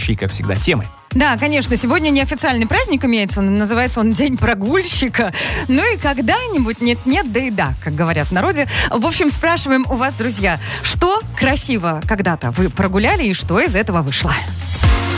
следующей, как всегда, темы. Да, конечно, сегодня неофициальный праздник имеется, называется он День прогульщика. Ну и когда-нибудь нет-нет, да и да, как говорят в народе. В общем, спрашиваем у вас, друзья, что красиво когда-то вы прогуляли и что из этого вышло?